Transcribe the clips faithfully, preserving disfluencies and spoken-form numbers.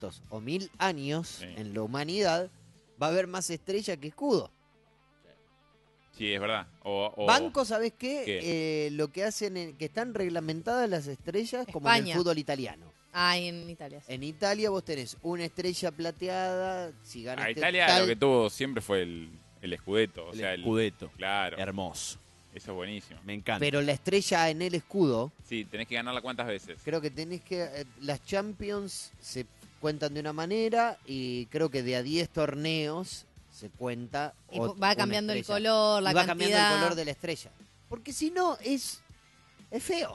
quinientos o mil años Sí. en la humanidad, va a haber más estrella que escudo. Sí, es verdad. O, o- Banco, ¿sabés qué? ¿Qué? Eh, lo que hacen, en- que están reglamentadas las estrellas como en el España. fútbol italiano. Ah, en Italia. sí. En Italia vos tenés una estrella plateada, si A ganaste Italia tal... lo que tuvo siempre fue el, el escudeto. O El sea, el escudeto. Claro. Hermoso. Eso es buenísimo. Me encanta. Pero la estrella en el escudo, Sí, tenés que ganarla cuántas veces. creo que tenés que... eh, las Champions se cuentan de una manera y creo que de a diez torneos se cuenta... Y ot- va una cambiando el estrella. color, la Y va cantidad. cambiando el color de la estrella. Porque si no, es, es feo.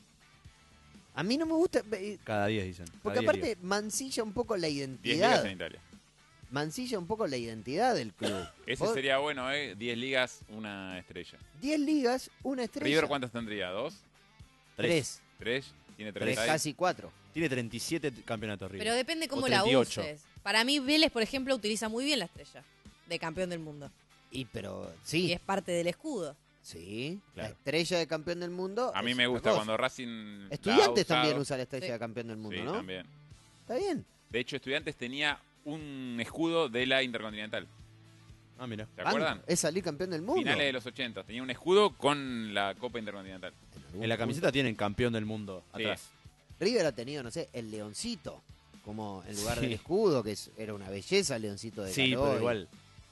A mí no me gusta... eh, Cada diez dicen. cada Porque diez aparte ligas. mancilla un poco la diez ligas identidad. en Italia. Mancilla un poco la identidad del club. Ese Vos- sería bueno, ¿eh? diez ligas, una estrella. diez ligas, una estrella. ¿River cuántas tendría? ¿Dos? Tres. ¿Tres? ¿Tiene Tres, treinta? casi cuatro. Tiene treinta y siete campeonatos River. Pero depende cómo O la treinta y ocho. uses. Para mí, Vélez, por ejemplo, utiliza muy bien la estrella de campeón del mundo. Y pero Y sí, es parte del escudo. sí. La Claro. estrella de campeón del mundo. A mí es me otra gusta cosa. cuando Racing... la ha Estudiantes usado. también usa la estrella Sí. de campeón del mundo, Sí, ¿no? también. Está bien. De hecho, Estudiantes tenía un escudo de la Intercontinental. Ah, mira. ¿Se Banco, acuerdan? Es salir campeón del mundo. Finales de los ochenta. Tenía un escudo con la Copa Intercontinental. En la camiseta tienen campeón del mundo Sí. atrás. River ha tenido, no sé, el leoncito. Como en lugar Sí. del escudo, que es- era una belleza el leoncito de Sí, Caroy. pero igual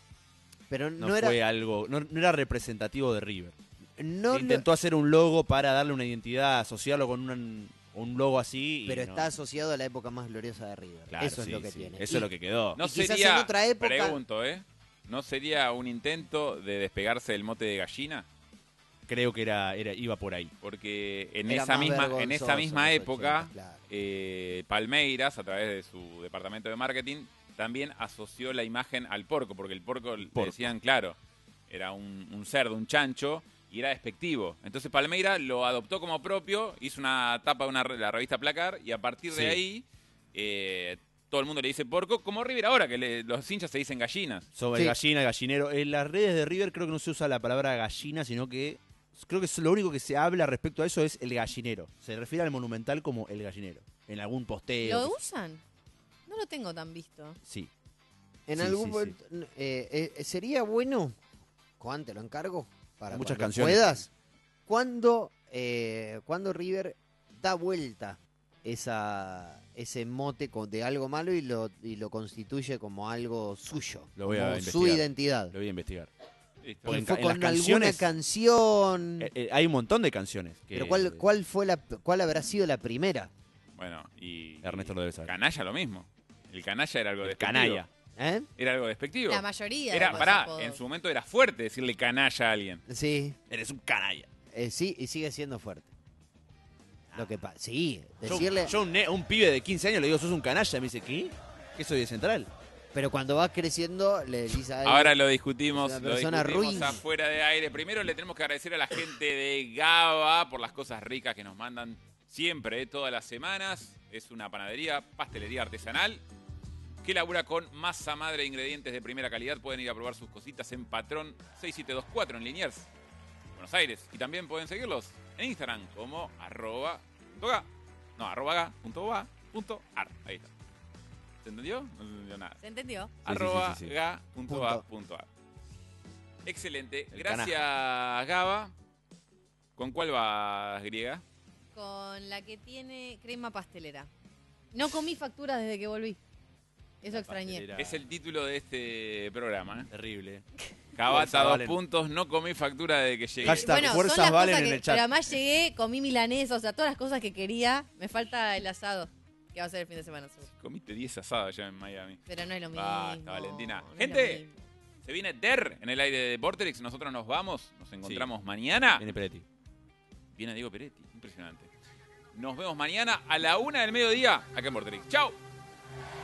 Pero no, no, era. fue algo, no, no era representativo de River. No Se lo- intentó hacer un logo para darle una identidad, asociarlo con un, un logo así. y pero no. está asociado a la época más gloriosa de River. Claro, Eso es sí, lo que sí. tiene. Eso Y- es lo que quedó. No Y quizás sería, en otra época- pregunto, ¿eh? ¿No sería un intento de despegarse del mote de gallina? Creo que era, era iba por ahí. Porque en Era esa más misma en vergonzoso esa misma en los época, ochenta, claro. eh, Palmeiras, a través de su departamento de marketing, también asoció la imagen al porco, porque el porco, le Porco. decían, claro, era un, un cerdo, un chancho, y era despectivo. Entonces Palmeiras lo adoptó como propio, hizo una tapa de una, re- la revista Placar, y a partir de Sí. ahí eh, todo el mundo le dice porco, como River ahora, que le- los hinchas se dicen gallinas. Sobre Sí. gallina, gallinero. En las redes de River creo que no se usa la palabra gallina, sino que creo que es lo único que se habla respecto a eso es el gallinero. Se refiere al Monumental como el gallinero. En algún posteo. ¿Lo usan? No lo tengo tan visto. Sí. En Sí, algún sí, momento, eh, eh, sería bueno, Juan, te lo encargo, para Muchas cuando canciones. puedas, cuando, eh, cuando River da vuelta esa ese mote con- de algo malo y lo, y lo constituye como algo suyo, Lo voy a como investigar. su identidad. Lo voy a investigar. Listo. Porque Y en fue ca- en las con alguna canciones- canción. Eh, eh, hay un montón de canciones. que- pero ¿cuál, cuál fue la cuál habrá sido la primera? Bueno, y... Ernesto lo debe saber. Canalla lo mismo. El canalla era algo El despectivo. canalla. ¿Eh? Era algo despectivo. La mayoría. Era, de los pará, apodos. en su momento era fuerte decirle canalla a alguien. Sí, Eres un canalla. eh, sí, y sigue siendo fuerte. Lo que pasa, sí, Yo, decirle, yo a un, ne- a un pibe de quince años le digo, sos un canalla. Me dice, ¿qué? ¿Qué soy de Central? pero cuando vas creciendo le decís a él, Ahora lo discutimos, es una lo persona discutimos ruin. afuera de aire. Primero le tenemos que agradecer a la gente de Gaba por las cosas ricas que nos mandan siempre, eh, todas las semanas. Es una panadería, pastelería artesanal que labura con masa madre de ingredientes de primera calidad. Pueden ir a probar sus cositas en Patrón seis siete dos cuatro en Liniers, Buenos Aires. Y también pueden seguirlos en Instagram como arroba punto ga, no, arroba ga punto va punto ar. Ahí está. ¿Se entendió? No se entendió nada. ¿Se entendió? sí, arroba sí, sí. ga punto va punto ar. Excelente. El Gracias, Gaba. ¿Con cuál vas, griega? Con la que tiene crema pastelera. No comí facturas desde que volví. Eso extrañé. pastelera. Es el título de este programa. ¿eh? Terrible. Cabata, Fuerza, dos Valen. puntos, no comí factura de que llegué. Hashtag Bueno, fuerzas son las valen cosas en que, el chat. pero además llegué, comí milanesa, o sea, todas las cosas que quería. Me falta el asado, que va a ser el fin de semana seguro. Comiste diez asados ya en Miami. Pero no es lo mismo. Basta, Valentina. no es Gente, lo mismo. se viene Der en el aire de Vorterix. Nosotros nos vamos. Nos encontramos mañana. Viene Peretti. Viene Diego Peretti. Impresionante. Nos vemos mañana a la una del mediodía acá en Vorterix. ¡Chao!